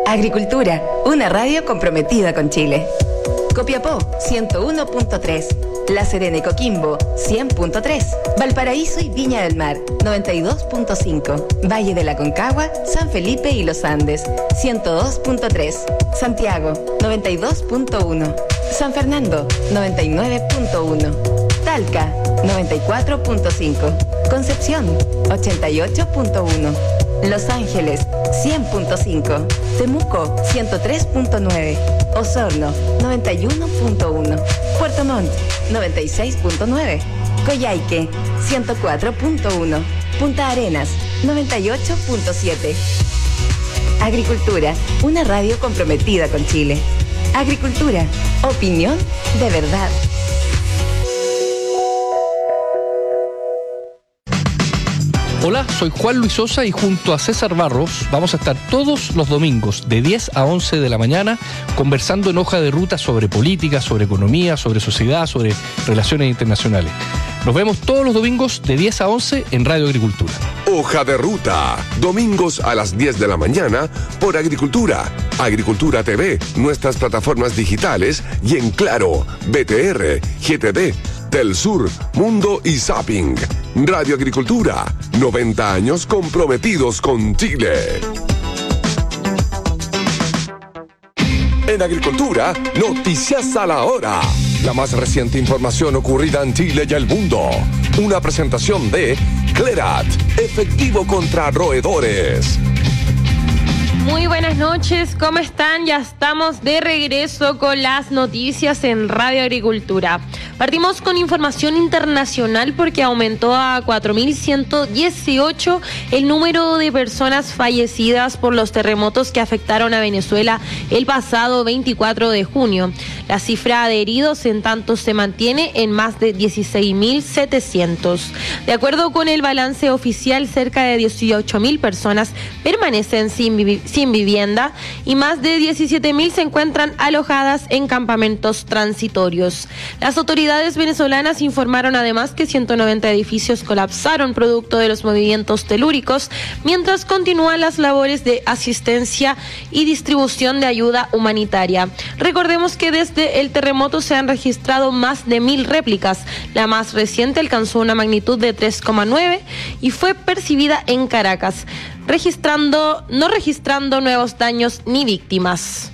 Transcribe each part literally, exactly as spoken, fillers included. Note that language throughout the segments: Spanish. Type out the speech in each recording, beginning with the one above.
Agricultura, una radio comprometida con Chile. Copiapó, ciento uno punto tres. La Serena y Coquimbo, cien punto tres. Valparaíso y Viña del Mar, noventa y dos punto cinco. Valle de la Aconcagua, San Felipe y Los Andes, ciento dos punto tres. Santiago, noventa y dos punto uno. San Fernando, noventa y nueve punto uno. Talca, noventa y cuatro punto cinco. Concepción, ochenta y ocho punto uno. Los Ángeles, cien punto cinco. Temuco, ciento tres punto nueve. Osorno, noventa y uno punto uno. Puerto Montt, noventa y seis punto nueve. Coyhaique, ciento cuatro punto uno. Punta Arenas, noventa y ocho punto siete. Agricultura, una radio comprometida con Chile. Agricultura, opinión de verdad. Hola, soy Juan Luis Sosa y junto a César Barros vamos a estar todos los domingos de diez a once de la mañana conversando en Hoja de Ruta sobre política, sobre economía, sobre sociedad, sobre relaciones internacionales. Nos vemos todos los domingos de diez a once en Radio Agricultura. Hoja de Ruta, domingos a las diez de la mañana por Agricultura, Agricultura T V, nuestras plataformas digitales y en Claro, B T R, G T D, Telsur, Mundo y Zapping. Radio Agricultura, noventa años comprometidos con Chile. En Agricultura, noticias a la hora. La más reciente información ocurrida en Chile y el mundo. Una presentación de Clerat, efectivo contra roedores. Muy buenas noches, ¿cómo están? Ya estamos de regreso con las noticias en Radio Agricultura. Partimos con información internacional porque aumentó a cuatro mil ciento dieciocho el número de personas fallecidas por los terremotos que afectaron a Venezuela el pasado veinticuatro de junio. La cifra de heridos en tanto se mantiene en más de dieciséis mil setecientos. De acuerdo con el balance oficial, cerca de dieciocho mil personas permanecen sin, vivi- sin vivienda y más de diecisiete mil se encuentran alojadas en campamentos transitorios. Las autoridades Autoridades venezolanas informaron además que ciento noventa edificios colapsaron producto de los movimientos telúricos, mientras continúan las labores de asistencia y distribución de ayuda humanitaria. Recordemos que desde el terremoto se han registrado más de mil réplicas. La más reciente alcanzó una magnitud de tres coma nueve y fue percibida en Caracas, registrando, no registrando nuevos daños ni víctimas.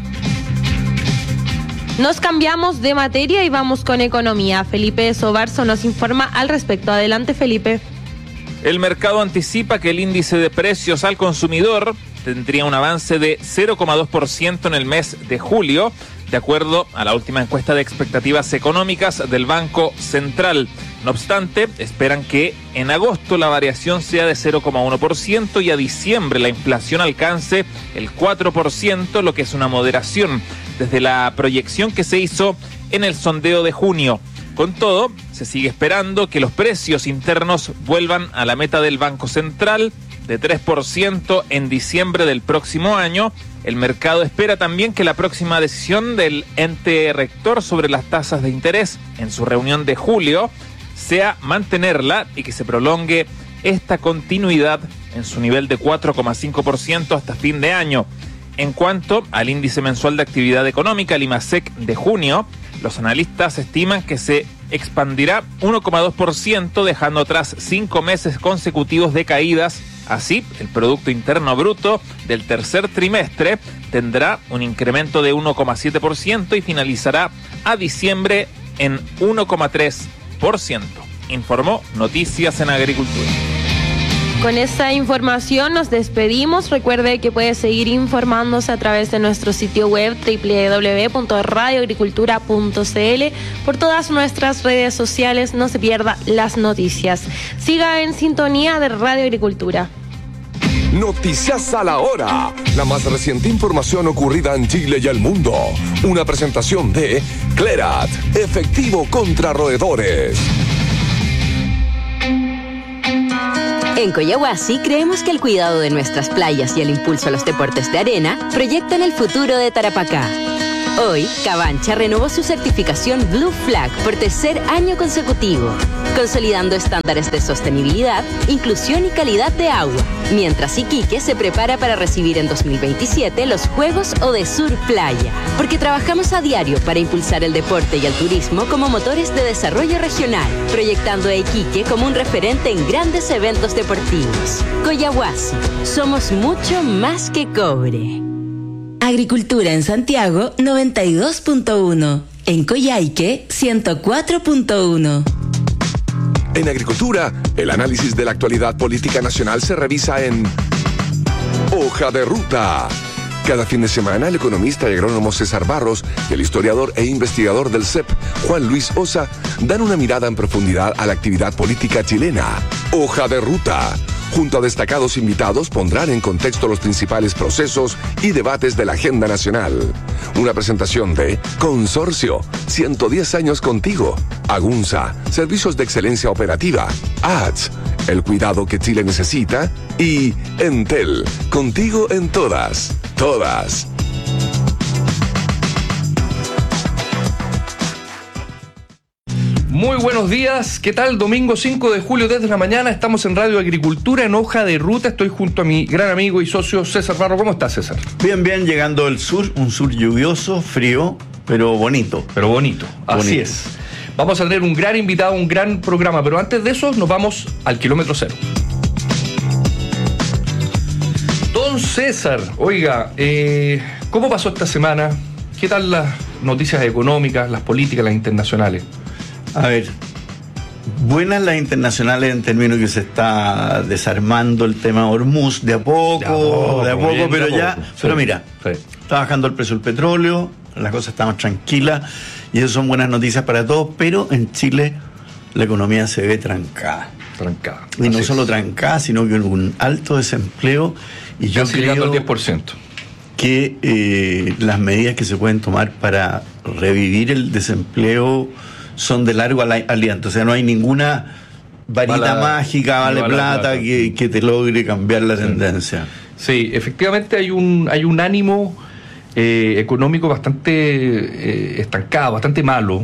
Nos cambiamos de materia y vamos con economía. Felipe Sobarzo nos informa al respecto. Adelante, Felipe. El mercado anticipa que el índice de precios al consumidor tendría un avance de cero coma dos por ciento en el mes de julio, de acuerdo a la última encuesta de expectativas económicas del Banco Central. No obstante, esperan que en agosto la variación sea de cero coma uno por ciento y a diciembre la inflación alcance el cuatro por ciento, lo que es una moderación desde la proyección que se hizo en el sondeo de junio. Con todo, se sigue esperando que los precios internos vuelvan a la meta del Banco Central de tres por ciento en diciembre del próximo año. El mercado espera también que la próxima decisión del ente rector sobre las tasas de interés en su reunión de julio sea mantenerla y que se prolongue esta continuidad en su nivel de cuatro coma cinco por ciento hasta fin de año. En cuanto al índice mensual de actividad económica, el IMASEC de junio, los analistas estiman que se expandirá uno coma dos por ciento, dejando atrás cinco meses consecutivos de caídas. Así, el Producto Interno Bruto del tercer trimestre tendrá un incremento de uno coma siete por ciento y finalizará a diciembre en uno coma tres por ciento. Informó Noticias en Agricultura. Con esta información nos despedimos. Recuerde que puede seguir informándose a través de nuestro sitio web doble u doble u doble u punto radio agricultura punto c l. Por todas nuestras redes sociales, no se pierda las noticias. Siga en sintonía de Radio Agricultura. Noticias a la hora. La más reciente información ocurrida en Chile y el mundo. Una presentación de Clerat, efectivo contra roedores. En Coyahuasi creemos que el cuidado de nuestras playas y el impulso a los deportes de arena proyectan el futuro de Tarapacá. Hoy, Cabancha renovó su certificación Blue Flag por tercer año consecutivo, consolidando estándares de sostenibilidad, inclusión y calidad de agua, mientras Iquique se prepara para recibir en dos mil veintisiete los Juegos Odesur Playa, porque trabajamos a diario para impulsar el deporte y el turismo como motores de desarrollo regional, proyectando a Iquique como un referente en grandes eventos deportivos. Coyahuasi, somos mucho más que cobre. Agricultura en Santiago noventa y dos punto uno. En Coyhaique ciento cuatro punto uno. En Agricultura, el análisis de la actualidad política nacional se revisa en Hoja de Ruta. Cada fin de semana, el economista y agrónomo César Barros y el historiador e investigador del C E P, Juan Luis Osa, dan una mirada en profundidad a la actividad política chilena. Hoja de Ruta. Junto a destacados invitados, pondrán en contexto los principales procesos y debates de la agenda nacional. Una presentación de Consorcio, ciento diez años contigo. Agunza, Servicios de Excelencia Operativa. A T S, el cuidado que Chile necesita. Y Entel, contigo en todas, todas. Muy buenos días, ¿qué tal? Domingo cinco de julio desde la mañana, estamos en Radio Agricultura en Hoja de Ruta, estoy junto a mi gran amigo y socio César Barro. ¿Cómo estás, César? Bien, bien, llegando del sur, un sur lluvioso, frío, pero bonito. Pero bonito, así bonito. Es. Vamos a tener un gran invitado, un gran programa, pero antes de eso nos vamos al kilómetro cero. Don César, oiga, eh, ¿cómo pasó esta semana? ¿Qué tal las noticias económicas, las políticas, las internacionales? A ver, buenas las internacionales en términos que se está desarmando el tema Hormuz de a poco, de a poco, de a poco bien, pero de a ya, poco. Pero sí, mira, sí. Está bajando el precio del petróleo, las cosas están más tranquilas y eso son buenas noticias para todos, pero en Chile la economía se ve trancada. Trancada. Y no solo trancada, sino que un alto desempleo y yo casi llegando al diez por ciento. Que eh, las medidas que se pueden tomar para revivir el desempleo son de largo aliento, o sea, no hay ninguna varita Bala, mágica, vale plata, plata que, que te logre cambiar la tendencia. Sí, efectivamente hay un hay un ánimo eh, económico bastante eh, estancado, bastante malo.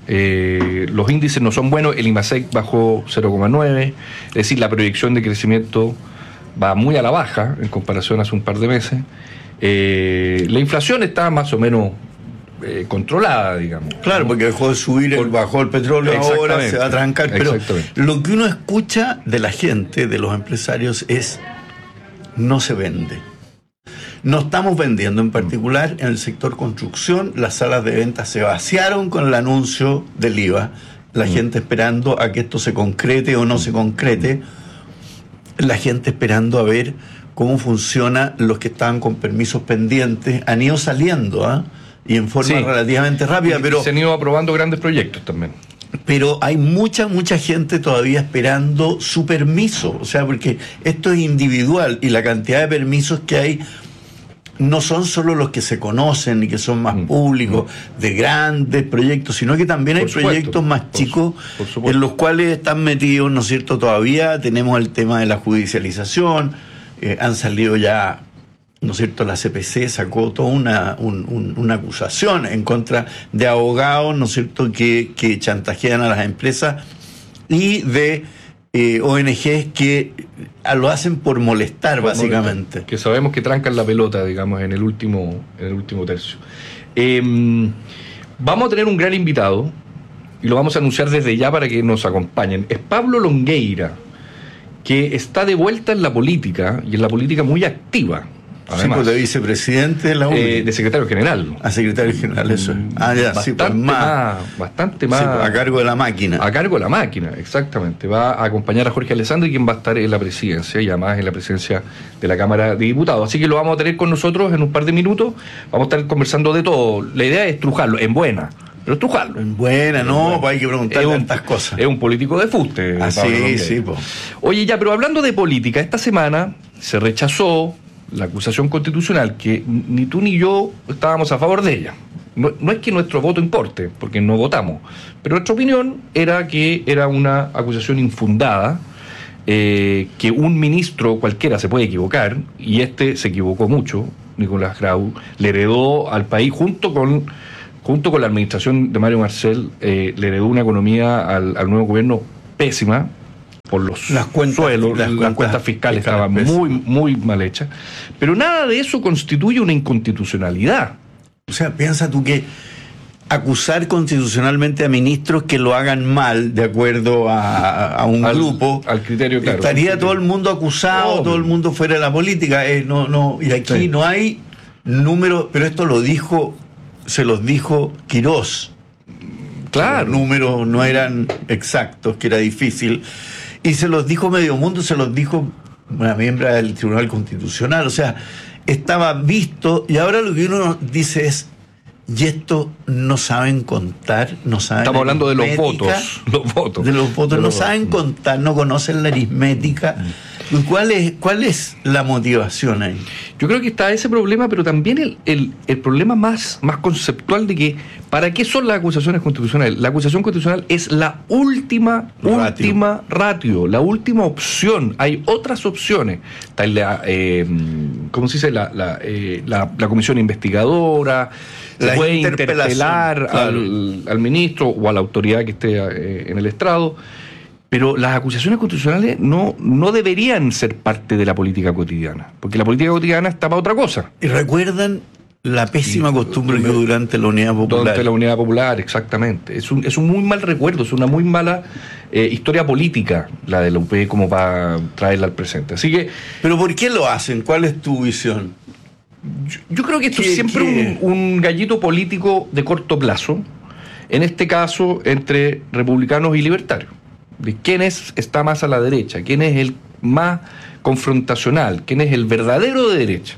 Eh, los índices no son buenos, el IMASEC bajó cero coma nueve, es decir, la proyección de crecimiento va muy a la baja en comparación a hace un par de meses. Eh, la inflación está más o menos Eh, controlada, digamos. Claro, porque dejó de subir, el, bajó el petróleo, ahora se va a trancar. Pero lo que uno escucha de la gente, de los empresarios, es no se vende. No estamos vendiendo, en particular en el sector construcción, las salas de ventas se vaciaron con el anuncio del I V A. La mm. gente esperando a que esto se concrete o no se concrete. La gente esperando a ver cómo funcionan los que estaban con permisos pendientes. Han ido saliendo, ¿ah? ¿eh? Y en forma sí. relativamente rápida, pero se han ido aprobando grandes proyectos también. Pero hay mucha, mucha gente todavía esperando su permiso, o sea, porque esto es individual y la cantidad de permisos que hay no son solo los que se conocen y que son más mm. públicos, mm. de grandes proyectos, sino que también por hay supuesto, proyectos más por chicos su, por en los cuales están metidos, ¿no es cierto? Todavía tenemos el tema de la judicialización, eh, han salido ya, ¿no es cierto? La C P C sacó toda una, un, un, una acusación en contra de abogados, ¿no es cierto?, que, que chantajean a las empresas y de eh, O N Ges que lo hacen por molestar, por básicamente. Molestar, que sabemos que trancan la pelota, digamos, en el último, en el último tercio. Eh, vamos a tener un gran invitado y lo vamos a anunciar desde ya para que nos acompañen. Es Pablo Longueira, que está de vuelta en la política y en la política muy activa. Además, sí, pues de vicepresidente de la U D I. Eh, de secretario general. A secretario general, eso es. Ah, ya, bastante sí, pues más, más. Bastante más. Sí, pues, a cargo de la máquina. A cargo de la máquina, exactamente. Va a acompañar a Jorge Alessandri, quien va a estar en la presidencia y además en la presidencia de la Cámara de Diputados. Así que lo vamos a tener con nosotros en un par de minutos. Vamos a estar conversando de todo. La idea es estrujarlo, en buena. Pero estrujarlo. En buena, no, bueno. Pues hay que preguntarle tantas cosas. Es un político de fuste. Ah, sí, sí, pues. Oye, ya, pero hablando de política, esta semana se rechazó la acusación constitucional, que ni tú ni yo estábamos a favor de ella. No, no es que nuestro voto importe, porque no votamos, pero nuestra opinión era que era una acusación infundada, eh, que un ministro cualquiera se puede equivocar, y este se equivocó mucho, Nicolás Grau, le heredó al país junto con junto con la administración de Mario Marcel, eh, le heredó una economía al, al nuevo gobierno pésima por los las cuentas, suelos, las, las cuentas, cuentas fiscales estaban pésimas. muy, muy mal hechas, pero nada de eso constituye una inconstitucionalidad. O sea, piensa tú que acusar constitucionalmente a ministros que lo hagan mal, de acuerdo a, a un al, grupo, al criterio, claro, estaría criterio. todo el mundo acusado, Obvio. todo el mundo fuera de la política. Eh, no, no, y aquí Sí. no hay números, pero esto lo dijo, se los dijo Quirós. Claro. Los números no eran exactos, que era difícil. Y se los dijo Medio Mundo, se los dijo una miembro del Tribunal Constitucional. O sea, estaba visto, y ahora lo que uno dice es, y esto no saben contar, no saben. Estamos hablando de los aritmética, votos. Los votos. De los votos, De no los saben votos. contar, no conocen la aritmética. ¿Cuál es, cuál es la motivación ahí? Yo creo que está ese problema, pero también el, el, el problema más, más conceptual de que ¿para qué son las acusaciones constitucionales? La acusación constitucional es la última, Ratio. última ratio, la última opción. Hay otras opciones. Está la, eh, ¿cómo se dice? La, la, eh, la, la comisión investigadora, se La puede interpelación, interpelar claro. al, al ministro o a la autoridad que esté eh, en el estrado. Pero las acusaciones constitucionales no, no deberían ser parte de la política cotidiana, porque la política cotidiana está para otra cosa. Y recuerdan la pésima Sí, costumbre que durante la Unidad Popular. Durante la Unidad Popular, exactamente. Es un, es un muy mal recuerdo, es una muy mala eh, historia política la de la U P como para traerla al presente. Así que ¿Pero por qué lo hacen? ¿Cuál es tu visión? yo, yo creo que esto ¿Qué- es siempre qué? un, un gallito político de corto plazo, en este caso entre republicanos y libertarios. De quién es, está más a la derecha, quién es el más confrontacional, quién es el verdadero de derecha.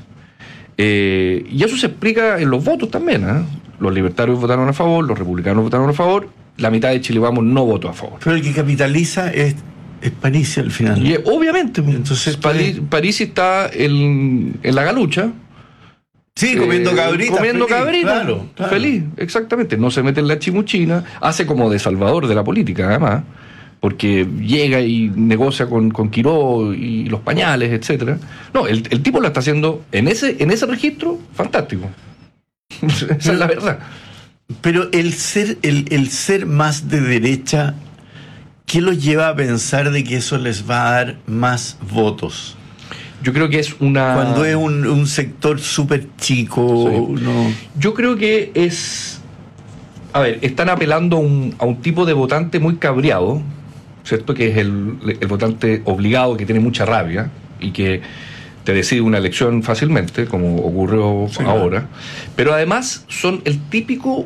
Eh, y eso se explica en los votos también. ¿eh? Los libertarios votaron a favor, los republicanos votaron a favor, la mitad de Chile Vamos no votó a favor. Pero el que capitaliza es, es París al final. Y eh, obviamente, Entonces, París, París está en, en la galucha. Sí, comiendo Eh, cabrita. Comiendo feliz, cabrita. claro, claro. Feliz, exactamente. No se mete en la chimuchina, hace como de salvador de la política, además, porque llega y negocia con, con Quiró y los pañales, etcétera. No, el, el tipo lo está haciendo en ese, en ese registro, fantástico. Esa es la verdad. Pero el ser, el, el ser más de derecha, ¿qué los lleva a pensar de que eso les va a dar más votos? Yo creo que es una... Cuando es un, un sector súper chico, Sí. no. Yo creo que es... A ver, están apelando a un, a un tipo de votante muy cabreado, ¿cierto? Que es el, el votante obligado, que tiene mucha rabia y que te decide una elección fácilmente, como ocurrió Sí, ahora. Pero además son el típico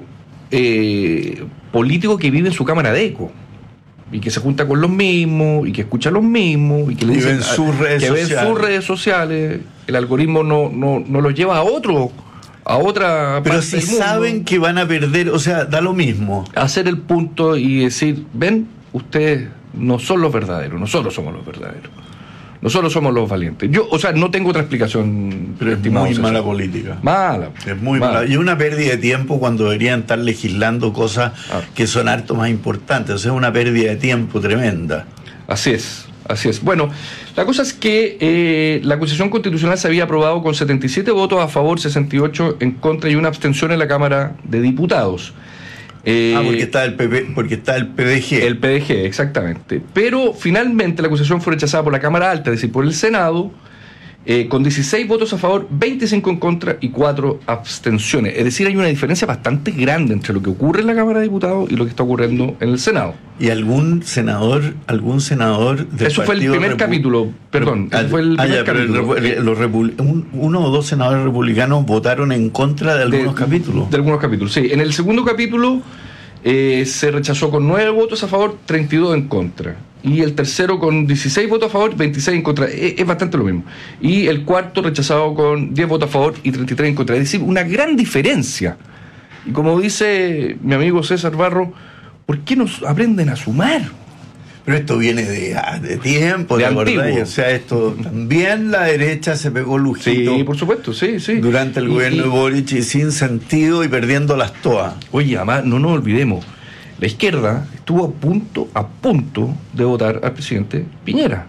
eh, político que vive en su cámara de eco y que se junta con los mismos y que escucha a los mismos y que le Y dicen ven sus redes que ven sociales. sus redes sociales. El algoritmo no, no, no los lleva a otro, a otra Pero parte si del mundo. saben que van a perder, o sea, da lo mismo. Hacer el punto y decir, ven, ustedes no son los verdaderos, nosotros somos los verdaderos. Nosotros somos los valientes. Yo, o sea, no tengo otra explicación, Pero es estimado muy César. mala política. Mala. Es muy mala. Y una pérdida de tiempo cuando deberían estar legislando cosas Ah. que son harto más importantes. O sea, es una pérdida de tiempo tremenda. Así es, así es. Bueno, la cosa es que eh, la acusación constitucional se había aprobado con setenta y siete votos a favor, sesenta y ocho en contra y una abstención en la Cámara de Diputados. Eh, ah, porque está el P P, porque está el P D G. El P D G, exactamente. Pero finalmente la acusación fue rechazada por la Cámara Alta, es decir, por el Senado, eh, con dieciséis votos a favor, veinticinco en contra y cuatro abstenciones. Es decir, hay una diferencia bastante grande entre lo que ocurre en la Cámara de Diputados y lo que está ocurriendo en el Senado. ¿Y algún senador, algún senador del Eso fue el Partido primer Repu- capítulo, perdón, Ah, ese fue el ah, primer ya, pero el capítulo. repu- los repu- un- uno o dos senadores republicanos votaron en contra de algunos de, capítulos. De algunos capítulos, sí. En el segundo capítulo eh, se rechazó con nueve votos a favor, treinta y dos en contra. Y el tercero con dieciséis votos a favor, veintiséis en contra. Es, es bastante lo mismo. Y el cuarto rechazado con diez votos a favor y treinta y tres en contra. Es decir, una gran diferencia. Y como dice mi amigo César Barro, ¿por qué no aprenden a sumar? Pero esto viene de, ah, de tiempo, De ¿te acordás? antiguo. O sea, esto también la derecha se pegó lujito Sí, por supuesto, sí, sí. durante el Y- gobierno y- de Boric y sin sentido y perdiéndolas todas. Oye, además, no nos olvidemos, la izquierda estuvo a punto, a punto de votar al presidente Piñera.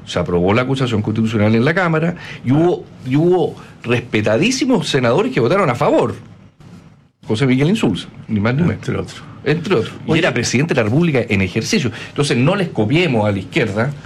se aprobó la acusación constitucional en la Cámara y hubo, y hubo respetadísimos senadores que votaron a favor. José Miguel Insulza, ni más ni menos. Entre otros. Entre otros. Y Oye, era presidente de la República en ejercicio. Entonces no les copiemos a la izquierda